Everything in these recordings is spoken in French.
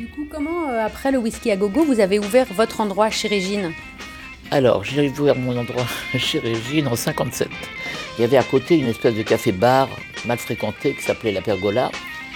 Du coup, comment, après le whisky à gogo, vous avez ouvert votre endroit chez Régine? Alors, j'ai ouvert mon endroit chez Régine en 57. Il y avait à côté une espèce de café-bar mal fréquenté qui s'appelait La Pergola.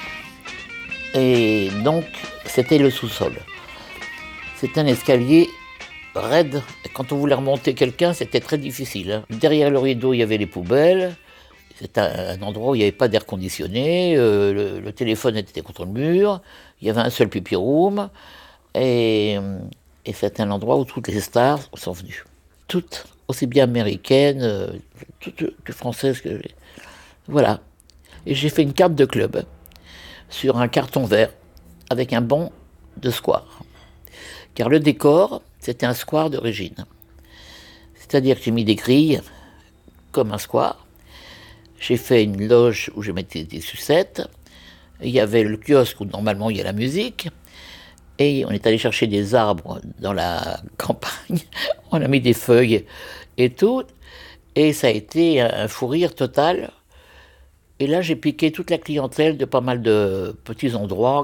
Et donc, c'était le sous-sol. C'était un escalier raide. Et quand on voulait remonter quelqu'un, c'était très difficile, hein. Derrière le rideau, il y avait les poubelles. C'était un endroit où il n'y avait pas d'air conditionné. Le téléphone était contre le mur. Il y avait un seul pipi room. Et c'était un endroit où toutes les stars sont venues. Toutes, aussi bien américaines, toutes que françaises. Voilà. Et j'ai fait une carte de club sur un carton vert avec un banc de square. Car le décor, c'était un square de Régine. C'est-à-dire que j'ai mis des grilles comme un square. J'ai fait une loge où je mettais des sucettes. Il y avait le kiosque où normalement il y a la musique. Et on est allé chercher des arbres dans la campagne. On a mis des feuilles et tout. Et ça a été un fou rire total. Et là, j'ai piqué toute la clientèle de pas mal de petits endroits.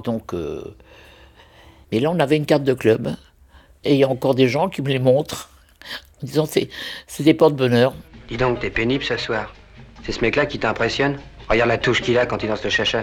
Et là, on avait une carte de club. Et il y a encore des gens qui me les montrent. En disant, c'est des porte-bonheur. Dis donc, t'es pénible ce soir. C'est ce mec-là qui t'impressionne? Regarde la touche qu'il a quand il danse le chacha.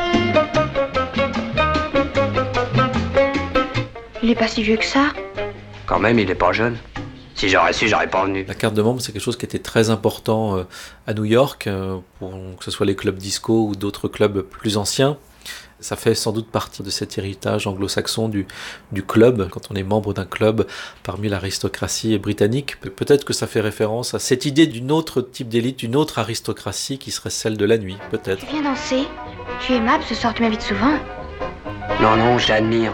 Il est pas si vieux que ça. Quand même, il est pas jeune. Si j'aurais su, j'aurais pas venu. La carte de membre, c'est quelque chose qui était très important à New York, pour que ce soit les clubs disco ou d'autres clubs plus anciens. Ça fait sans doute partie de cet héritage anglo-saxon du club, quand on est membre d'un club parmi l'aristocratie britannique. Peut-être que ça fait référence à cette idée d'une autre type d'élite, d'une autre aristocratie qui serait celle de la nuit, peut-être. Tu viens danser? Tu es aimable ce soir, tu m'invites souvent. Non, non, j'admire.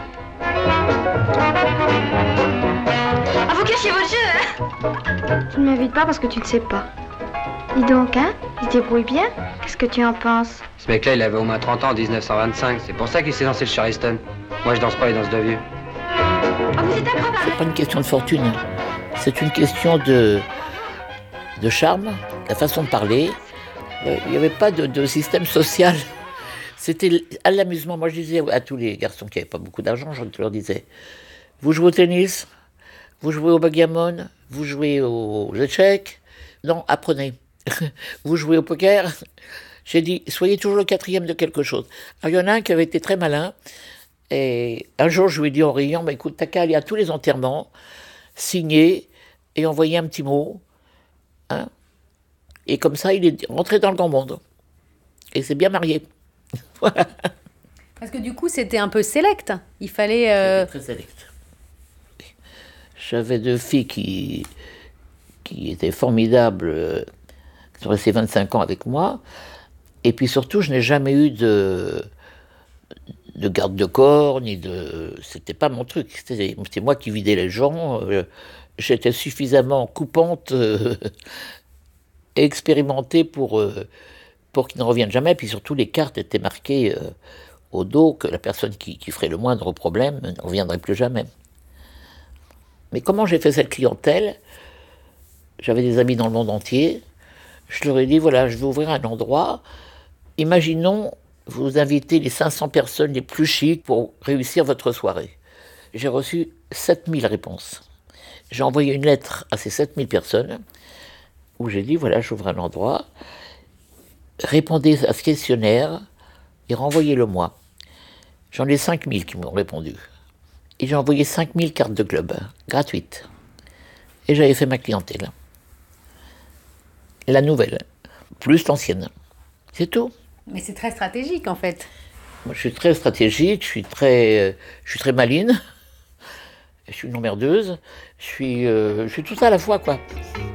Ah, vous cachez votre jeu, hein? Tu ne m'invites pas parce que tu ne sais pas. Dis donc, hein? Il se débrouille bien? Qu'est-ce que tu en penses? Ce mec-là, il avait au moins 30 ans en 1925. C'est pour ça qu'il s'est lancé le Charleston. Moi, je danse pas les danses de vieux. Ah, vous êtes incroyable! C'est pas une question de fortune. C'est une question de charme, la façon de parler. Il n'y avait pas de système social. C'était à l'amusement. Moi, je disais à tous les garçons qui n'avaient pas beaucoup d'argent, je leur disais, vous jouez au tennis, vous jouez au backgammon, vous jouez aux échecs. Non, apprenez. Vous jouez au poker. J'ai dit, soyez toujours le quatrième de quelque chose. Alors, il y en a un qui avait été très malin. Et un jour, je lui ai dit en riant, bah, écoute, t'as qu'à aller à tous les enterrements, signer et envoyer un petit mot. Hein, et comme ça, il est rentré dans le grand monde. Et s'est bien marié. Voilà. Parce que du coup, c'était un peu select. Il fallait... C'était très sélect. J'avais deux filles qui étaient formidables, qui sont restées 25 ans avec moi. Et puis surtout, je n'ai jamais eu de garde de corps, c'était pas mon truc. C'était moi qui vidais les gens. J'étais suffisamment coupante et expérimentée pour qu'ils ne reviennent jamais. Puis surtout, les cartes étaient marquées au dos que la personne qui ferait le moindre problème ne reviendrait plus jamais. Mais comment j'ai fait cette clientèle? J'avais des amis dans le monde entier. Je leur ai dit, voilà, je vais ouvrir un endroit. Imaginons, vous invitez les 500 personnes les plus chics pour réussir votre soirée. J'ai reçu 7000 réponses. J'ai envoyé une lettre à ces 7000 personnes où j'ai dit, voilà, j'ouvre un endroit. Répondez à ce questionnaire et renvoyez-le-moi. J'en ai 5000 qui m'ont répondu. Et j'ai envoyé 5000 cartes de club, gratuites. Et j'avais fait ma clientèle. La nouvelle, plus l'ancienne. C'est tout. Mais c'est très stratégique, en fait. Moi, je suis très stratégique, je suis très maline, je suis une emmerdeuse, je suis tout ça à la fois, quoi.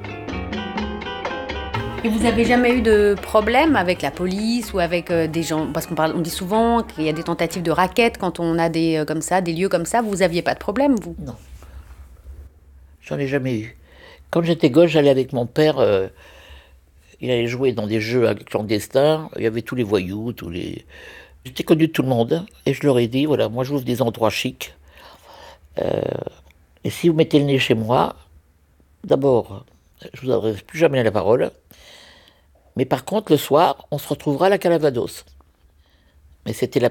Et vous avez jamais eu de problème avec la police ou avec des gens? Parce on dit souvent qu'il y a des tentatives de racket quand on a des lieux comme ça. Vous aviez pas de problème, vous? Non. J'en ai jamais eu. Quand j'étais gosse, j'allais avec mon père, il allait jouer dans des jeux clandestins, il y avait tous les voyous, J'étais connu de tout le monde, et je leur ai dit, voilà, moi j'ouvre des endroits chics, et si vous mettez le nez chez moi, d'abord, je vous adresse plus jamais la parole, mais par contre, le soir, on se retrouvera à la Calavados. Mais c'était la